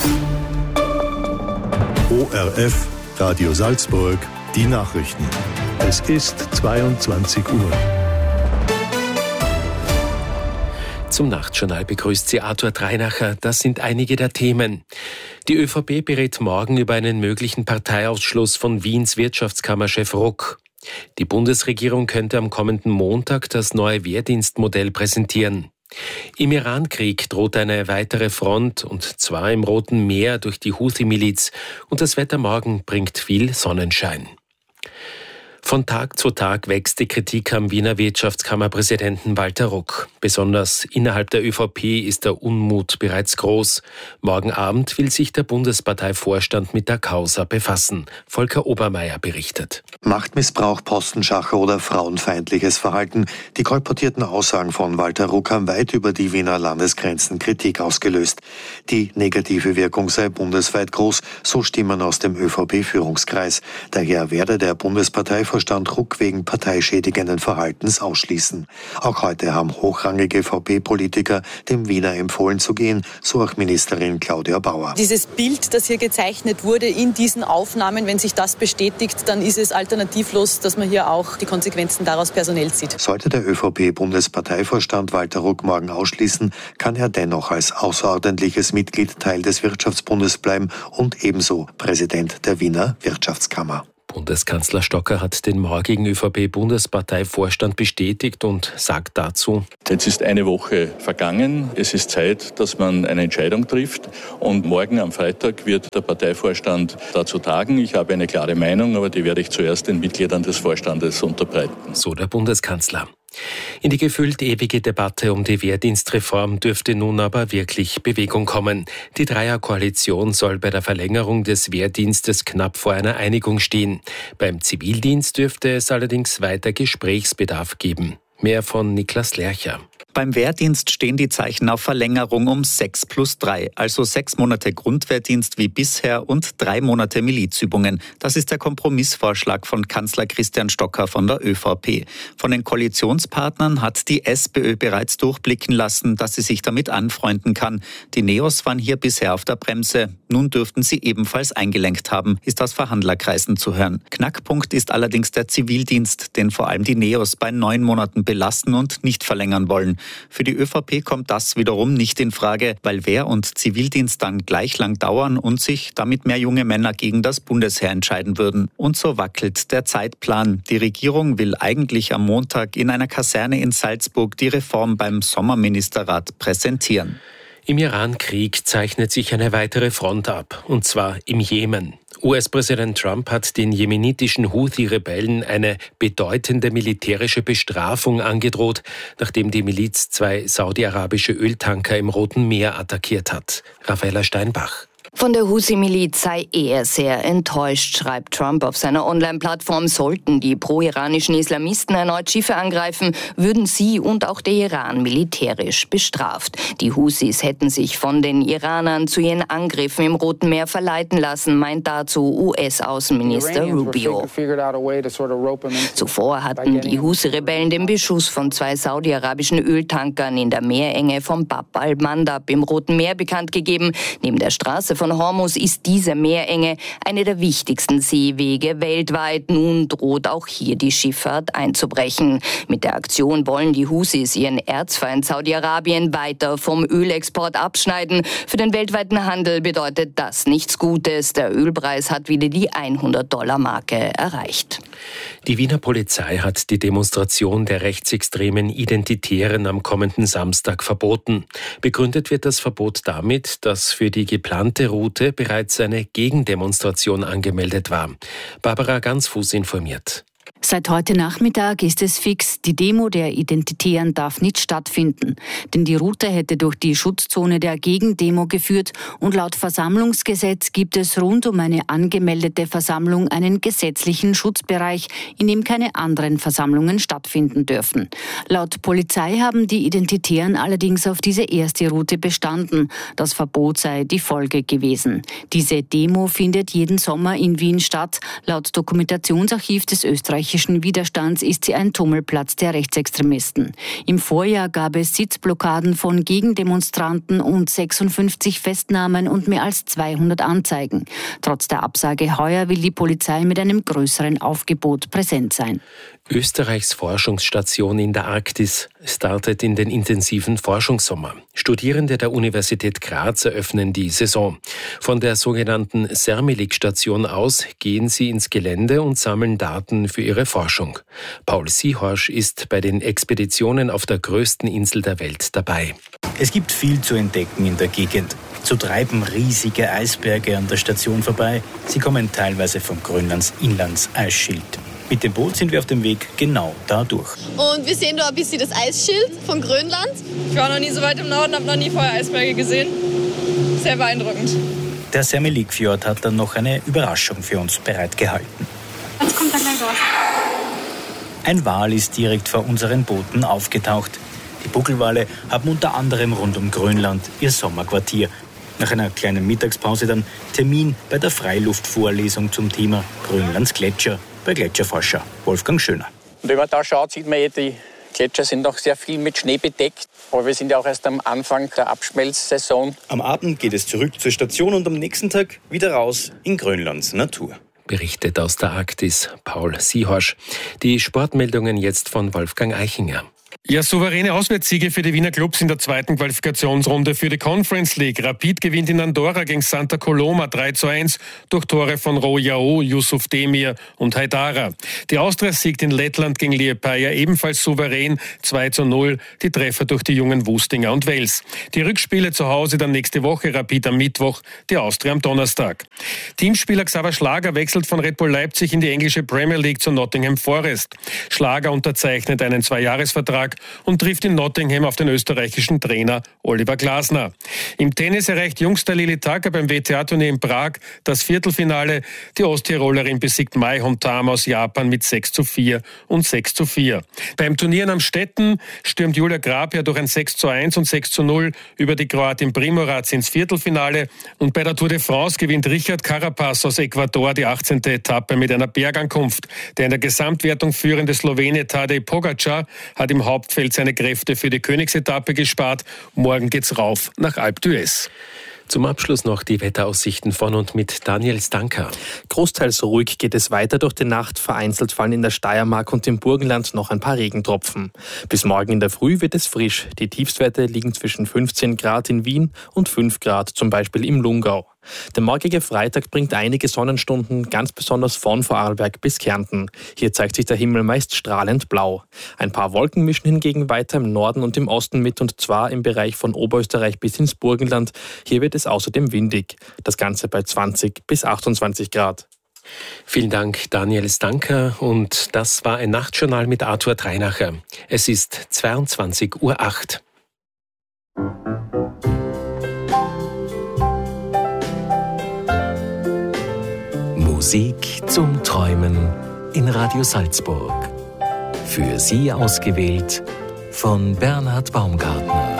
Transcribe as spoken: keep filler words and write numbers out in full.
O R F, Radio Salzburg, die Nachrichten. Es ist zweiundzwanzig Uhr. Zum Nachtjournal begrüßt Sie Arthur Dreinacher. Das sind einige der Themen. Die ÖVP berät morgen über einen möglichen Parteiausschluss von Wiens Wirtschaftskammerchef Ruck. Die Bundesregierung könnte am kommenden Montag das neue Wehrdienstmodell präsentieren. Im Irankrieg droht eine weitere Front, und zwar im Roten Meer durch die Houthi-Miliz. Und das Wetter morgen bringt viel Sonnenschein. Von Tag zu Tag wächst die Kritik am Wiener Wirtschaftskammerpräsidenten Walter Ruck. Besonders innerhalb der ÖVP ist der Unmut bereits groß. Morgen Abend will sich der Bundesparteivorstand mit der Causa befassen. Volker Obermeier berichtet. Machtmissbrauch, Postenschacher oder frauenfeindliches Verhalten. Die kolportierten Aussagen von Walter Ruck haben weit über die Wiener Landesgrenzen Kritik ausgelöst. Die negative Wirkung sei bundesweit groß, so Stimmen aus dem ÖVP-Führungskreis. Daher werde der Bundesparteivorstand Stand Ruck wegen parteischädigenden Verhaltens ausschließen. Auch heute haben hochrangige V P-Politiker dem Wiener empfohlen zu gehen, so auch Ministerin Claudia Bauer. Dieses Bild, das hier gezeichnet wurde in diesen Aufnahmen, wenn sich das bestätigt, dann ist es alternativlos, dass man hier auch die Konsequenzen daraus personell zieht. Sollte der ÖVP-Bundesparteivorstand Walter Ruck morgen ausschließen, kann er dennoch als außerordentliches Mitglied Teil des Wirtschaftsbundes bleiben und ebenso Präsident der Wiener Wirtschaftskammer. Bundeskanzler Stocker hat den morgigen ÖVP-Bundesparteivorstand bestätigt und sagt dazu: Jetzt ist eine Woche vergangen. Es ist Zeit, dass man eine Entscheidung trifft. Und morgen am Freitag wird der Parteivorstand dazu tagen. Ich habe eine klare Meinung, aber die werde ich zuerst den Mitgliedern des Vorstandes unterbreiten. So der Bundeskanzler. In die gefühlt ewige Debatte um die Wehrdienstreform dürfte nun aber wirklich Bewegung kommen. Die Dreierkoalition soll bei der Verlängerung des Wehrdienstes knapp vor einer Einigung stehen. Beim Zivildienst dürfte es allerdings weiter Gesprächsbedarf geben. Mehr von Niklas Lercher. Beim Wehrdienst stehen die Zeichen auf Verlängerung um sechs plus drei, also sechs Monate Grundwehrdienst wie bisher und drei Monate Milizübungen. Das ist der Kompromissvorschlag von Kanzler Christian Stocker von der ÖVP. Von den Koalitionspartnern hat die SPÖ bereits durchblicken lassen, dass sie sich damit anfreunden kann. Die Neos waren hier bisher auf der Bremse. Nun dürften sie ebenfalls eingelenkt haben, ist aus Verhandlerkreisen zu hören. Knackpunkt ist allerdings der Zivildienst, den vor allem die Neos bei neun Monaten belasten und nicht verlängern wollen. Für die ÖVP kommt das wiederum nicht in Frage, weil Wehr- und Zivildienst dann gleich lang dauern und sich damit mehr junge Männer gegen das Bundesheer entscheiden würden. Und so wackelt der Zeitplan. Die Regierung will eigentlich am Montag in einer Kaserne in Salzburg die Reform beim Sommerministerrat präsentieren. Im Irankrieg zeichnet sich eine weitere Front ab, und zwar im Jemen. U S-Präsident Trump hat den jemenitischen Houthi-Rebellen eine bedeutende militärische Bestrafung angedroht, nachdem die Miliz zwei saudi-arabische Öltanker im Roten Meer attackiert hat. Raffaella Steinbach. Von der Houthi-Miliz sei er sehr enttäuscht, schreibt Trump auf seiner Online-Plattform. Sollten die pro-iranischen Islamisten erneut Schiffe angreifen, würden sie und auch der Iran militärisch bestraft. Die Houthis hätten sich von den Iranern zu ihren Angriffen im Roten Meer verleiten lassen, meint dazu U S-Außenminister Rubio. Zuvor hatten die Houthi-Rebellen den Beschuss von zwei saudi-arabischen Öltankern in der Meerenge von Bab al-Mandab im Roten Meer bekannt gegeben. Neben der Straße von Hormuz ist diese Meerenge eine der wichtigsten Seewege weltweit. Nun droht auch hier die Schifffahrt einzubrechen. Mit der Aktion wollen die Houthis ihren Erzfeind Saudi-Arabien weiter vom Ölexport abschneiden. Für den weltweiten Handel bedeutet das nichts Gutes. Der Ölpreis hat wieder die hundert-Dollar-Marke erreicht. Die Wiener Polizei hat die Demonstration der rechtsextremen Identitären am kommenden Samstag verboten. Begründet wird das Verbot damit, dass für die geplante Route bereits eine Gegendemonstration angemeldet war. Barbara Gansfuß informiert. Seit heute Nachmittag ist es fix, die Demo der Identitären darf nicht stattfinden. Denn die Route hätte durch die Schutzzone der Gegendemo geführt und laut Versammlungsgesetz gibt es rund um eine angemeldete Versammlung einen gesetzlichen Schutzbereich, in dem keine anderen Versammlungen stattfinden dürfen. Laut Polizei haben die Identitären allerdings auf diese erste Route bestanden. Das Verbot sei die Folge gewesen. Diese Demo findet jeden Sommer in Wien statt. Laut Dokumentationsarchiv des österreichischen österreichischen Widerstands ist sie ein Tummelplatz der Rechtsextremisten. Im Vorjahr gab es Sitzblockaden von Gegendemonstranten und sechsundfünfzig Festnahmen und mehr als zweihundert Anzeigen. Trotz der Absage heuer will die Polizei mit einem größeren Aufgebot präsent sein. Österreichs Forschungsstation in der Arktis startet in den intensiven Forschungssommer. Studierende der Universität Graz eröffnen die Saison. Von der sogenannten Sermelik-Station aus gehen sie ins Gelände und sammeln Daten für ihre Forschung. Paul Seehorsch ist bei den Expeditionen auf der größten Insel der Welt dabei. Es gibt viel zu entdecken in der Gegend. So treiben riesige Eisberge an der Station vorbei. Sie kommen teilweise vom Grönlands Inlandseisschild. Mit dem Boot sind wir auf dem Weg genau da durch. Und wir sehen da ein bisschen das Eisschild von Grönland. Ich war noch nie so weit im Norden, habe noch nie vorher Eisberge gesehen. Sehr beeindruckend. Der Sermelik-Fjord hat dann noch eine Überraschung für uns bereitgehalten. Jetzt kommt er gleich raus. Ein Wal ist direkt vor unseren Booten aufgetaucht. Die Buckelwale haben unter anderem rund um Grönland ihr Sommerquartier. Nach einer kleinen Mittagspause dann Termin bei der Freiluftvorlesung zum Thema Grönlands Gletscher bei Gletscherforscher Wolfgang Schöner. Und wenn man da schaut, sieht man, die Gletscher sind noch sehr viel mit Schnee bedeckt. Aber wir sind ja auch erst am Anfang der Abschmelzsaison. Am Abend geht es zurück zur Station und am nächsten Tag wieder raus in Grönlands Natur. Berichtet aus der Arktis Paul Seehorsch. Die Sportmeldungen jetzt von Wolfgang Eichinger. Ja, souveräne Auswärtssiege für die Wiener Clubs in der zweiten Qualifikationsrunde für die Conference League. Rapid gewinnt in Andorra gegen Santa Coloma drei zu eins durch Tore von Rojao, Yusuf Demir und Haidara. Die Austria siegt in Lettland gegen Liepaja ebenfalls souverän zwei zu null, die Treffer durch die jungen Wustinger und Wels. Die Rückspiele zu Hause dann nächste Woche, Rapid am Mittwoch, die Austria am Donnerstag. Teamspieler Xaver Schlager wechselt von Red Bull Leipzig in die englische Premier League zu Nottingham Forest. Schlager unterzeichnet einen Zweijahresvertrag und trifft in Nottingham auf den österreichischen Trainer Oliver Glasner. Im Tennis erreicht Jungster Lili Taka beim W T A-Turnier in Prag das Viertelfinale. Die Osttirolerin besiegt Mai Hontama aus Japan mit sechs zu vier und sechs zu vier. Beim Turnier in Amstetten stürmt Julia Grab ja durch ein sechs zu eins und sechs zu null über die Kroatin Primorac ins Viertelfinale. Und bei der Tour de France gewinnt Richard Carapaz aus Ecuador die achtzehnte Etappe mit einer Bergankunft. Der in der Gesamtwertung führende Slowene Tadej Pogacar hat im Hauptfeld seine Kräfte für die Königsetappe gespart. Morgen geht's rauf nach Alpe d'Huez. Zum Abschluss noch die Wetteraussichten von und mit Daniel Stanker. Großteils ruhig geht es weiter durch die Nacht. Vereinzelt fallen in der Steiermark und im Burgenland noch ein paar Regentropfen. Bis morgen in der Früh wird es frisch. Die Tiefstwerte liegen zwischen fünfzehn Grad in Wien und fünf Grad zum Beispiel im Lungau. Der morgige Freitag bringt einige Sonnenstunden, ganz besonders von Vorarlberg bis Kärnten. Hier zeigt sich der Himmel meist strahlend blau. Ein paar Wolken mischen hingegen weiter im Norden und im Osten mit, und zwar im Bereich von Oberösterreich bis ins Burgenland. Hier wird es außerdem windig. Das Ganze bei zwanzig bis achtundzwanzig Grad. Vielen Dank, Daniel Stanker. Und das war ein Nachtjournal mit Arthur Dreinacher. Es ist zweiundzwanzig Uhr acht. Musik zum Träumen in Radio Salzburg. Für Sie ausgewählt von Bernhard Baumgartner.